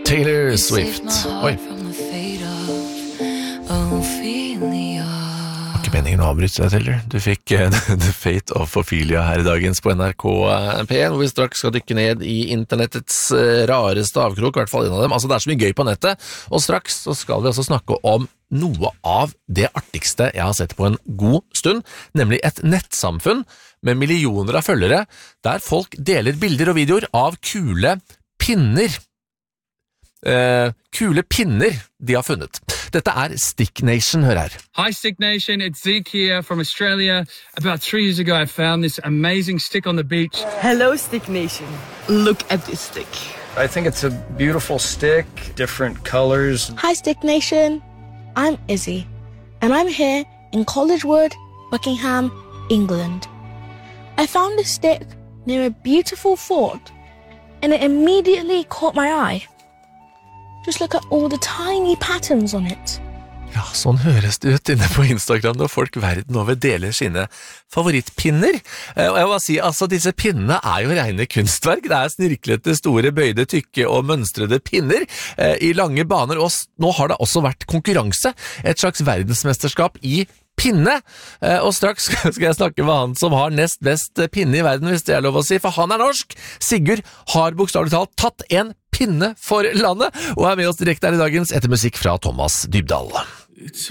Taylor Swift. Oi. Ikke meningen å avbryte deg, Taylor. Du fikk The Fate of Ophelia her i dagens på NRK P1, hvor vi straks skal dykke ned i internettets rareste avkrok, i hvert fall en av dem. Altså, det er så mye gøy på nettet, og straks så skal vi også snakke om noe av det artigste jeg har sett på en god stund, nemlig et nettsamfunn med millioner av følgere, der folk deler bilder og videoer av kule pinner. Kule pinner de har funnet. Dette er Stick Nation, hør her. Hi Stick Nation, it's Zeke here from Australia. About 3 years ago I found this amazing stick on the beach. Hello Stick Nation, look at this stick. I think it's a beautiful stick, different colors. Hi Stick Nation, I'm Izzy, and I'm here in College Wood, Buckingham, England. I found a stick near a beautiful fort, and it immediately caught my eye. Just look at all the tiny patterns on it. Ja, sånn høres det ut inne på Instagram når folk verden over deler sine favorittpinner. Og jeg må si, altså disse pinnene er jo rene kunstverk. Det er snirklete, store, bøyde, tykke og mønstrede pinner i lange baner. Og nå har det også vært konkurranse, et slags verdensmesterskap i pinne. Og straks skal jeg snakke med han som har nest best pinne i verden, hvis det er lov å si, for han er norsk. Sigurd har bokstavelig talt tatt en pinne for landet, og er med oss direkte her i dagens etter musikk fra Thomas Dybdahl.